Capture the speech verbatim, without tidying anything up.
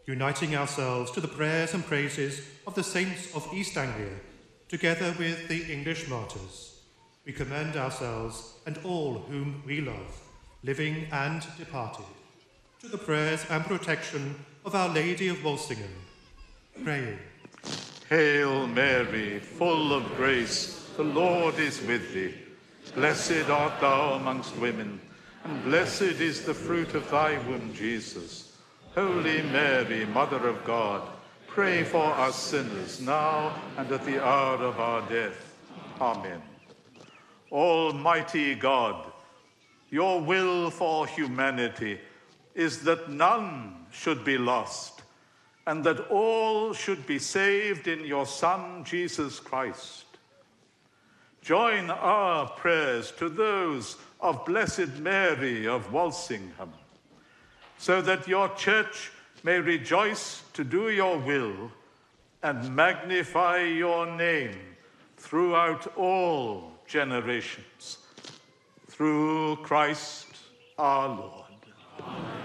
uniting ourselves to the prayers and praises of the saints of East Anglia, together with the English martyrs, we commend ourselves and all whom we love, living and departed, to the prayers and protection of Our Lady of Walsingham, praying. Hail Mary, full of grace, the Lord is with thee. Blessed art thou amongst women, and blessed is the fruit of thy womb, Jesus. Holy Mary, Mother of God, pray for us sinners, now and at the hour of our death. Amen. Almighty God, your will for humanity is that none should be lost, and that all should be saved in your Son, Jesus Christ. Join our prayers to those of Blessed Mary of Walsingham, so that your church may rejoice to do your will and magnify your name throughout all generations. Through Christ our Lord.